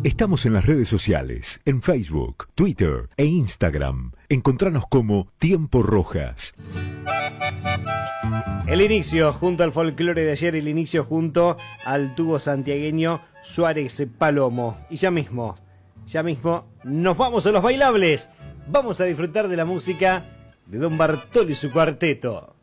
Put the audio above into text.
Estamos en las redes sociales, en Facebook, Twitter e Instagram. Encontranos como Tiempo Rojas. El inicio junto al folclore de ayer, el inicio junto al tubo santiagueño Suárez Palomo. Y ya mismo nos vamos a los bailables. Vamos a disfrutar de la música de Don Bartolo y su cuarteto.